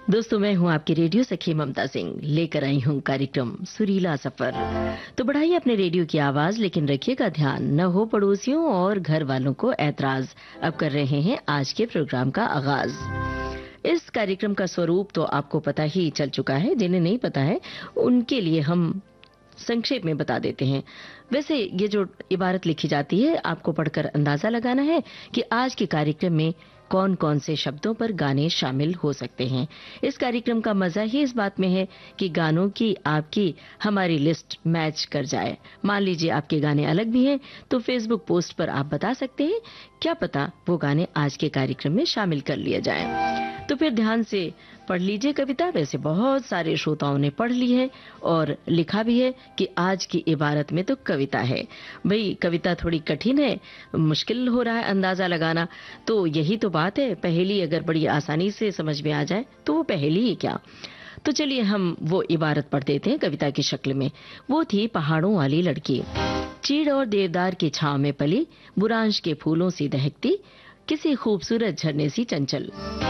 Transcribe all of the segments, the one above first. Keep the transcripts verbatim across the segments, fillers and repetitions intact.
दोस्तों, मैं हूं आपकी रेडियो सखी ममता सिंह, लेकर आई हूं कार्यक्रम सुरीला सफर। तो बढ़ाइए अपने रेडियो की आवाज, लेकिन रखिएगा ध्यान न हो पड़ोसियों और घर वालों को ऐतराज। अब कर रहे हैं आज के प्रोग्राम का आगाज। इस कार्यक्रम का स्वरूप तो आपको पता ही चल चुका है, जिन्हें नहीं पता है उनके लिए हम संक्षेप में बता देते हैं। वैसे ये जो इबारत लिखी जाती है, आपको पढ़कर अंदाजा लगाना है कि आज के कार्यक्रम में कौन कौन से शब्दों पर गाने शामिल हो सकते हैं। इस कार्यक्रम का मजा ही इस बात में है कि गानों की आपकी हमारी लिस्ट मैच कर जाए। मान लीजिए आपके गाने अलग भी हैं, तो फेसबुक पोस्ट पर आप बता सकते हैं, क्या पता वो गाने आज के कार्यक्रम में शामिल कर लिए जाएं। तो फिर ध्यान से पढ़ लीजिए कविता। वैसे बहुत सारे श्रोताओं ने पढ़ ली है और लिखा भी है कि आज की इबारत में तो कविता है। भाई, कविता थोड़ी कठिन है, मुश्किल हो रहा है अंदाजा लगाना, तो यही तो बात है। पहेली अगर बड़ी आसानी से समझ में आ जाए तो वो पहेली ही क्या। तो चलिए हम वो इबारत पढ़ देते हैं कविता की शक्ल में। वो थी पहाड़ों वाली लड़की, चीड़ और देवदार की छांव में पली, बुरांश के फूलों सी दहकती, किसी खूबसूरत झरने सी चंचल।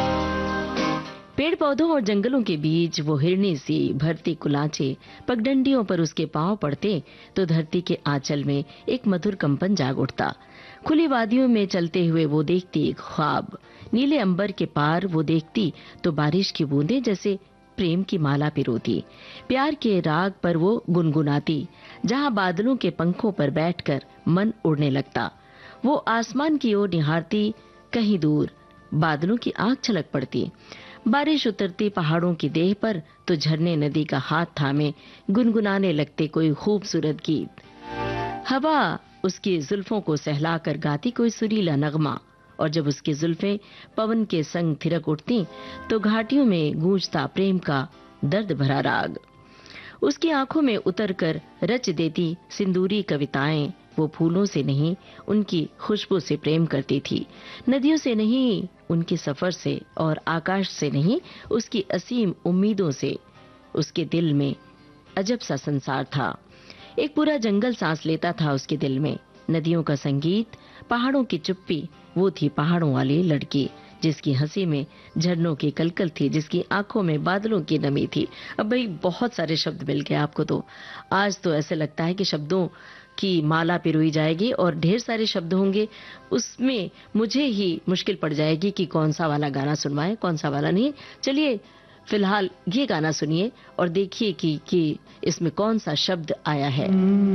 पेड़ पौधों और जंगलों के बीच वो हिरनी सी भरती कुलाचे, पगडंडियों पर उसके पांव पड़ते तो धरती के आंचल में एक मधुर कंपन जाग उठता। खुली वादियों में चलते हुए वो देखती एक ख्वाब, नीले अंबर के पार वो देखती तो बारिश की बूंदें जैसे प्रेम की माला पिरोती। प्यार के राग पर वो गुनगुनाती, जहां बादलों के पंखों पर बैठकर मन उड़ने लगता। वो आसमान की ओर निहारती, कहीं दूर बादलों की आंख छलक पड़ती। बारिश उतरती पहाड़ों की देह पर तो झरने नदी का हाथ थामे गुनगुनाने लगते कोई खूबसूरत गीत। हवा उसकी जुल्फों को सहलाकर गाती कोई सुरीला नगमा, और जब उसकी जुल्फें पवन के संग थिरक उठती तो घाटियों में गूंजता प्रेम का दर्द भरा राग। उसकी आंखों में उतरकर रच देती सिंदूरी कविताएं। वो फूलों से नहीं, उनकी खुशबू से प्रेम करती थी। नदियों से नहीं, उनके सफर से, और आकाश से नहीं, उसकी असीम उम्मीदों से। उसके दिल में अजब सा संसार था, एक पूरा जंगल सांस लेता था उसके दिल में। नदियों का संगीत, पहाड़ों की चुप्पी, वो थी पहाड़ों वाली लड़की, जिसकी हंसी में झरनों की कलकल थी, जिसकी आंखों में बादलों की नमी थी। अब भाई बहुत सारे शब्द मिल गए आपको, तो आज तो ऐसे लगता है कि शब्दों की माला पिरोई जाएगी और ढेर सारे शब्द होंगे। उसमें मुझे ही मुश्किल पड़ जाएगी कि कौन सा वाला गाना सुनवाएं, कौन सा वाला नहीं। चलिए फिलहाल ये गाना सुनिए और देखिए कि, कि इसमें कौन सा शब्द आया है।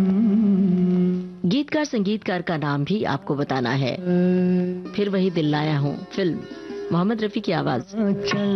गीतकार संगीतकार का नाम भी आपको बताना है। फिर वही दिल लाया हूँ, फिल्म, मोहम्मद रफी की आवाज।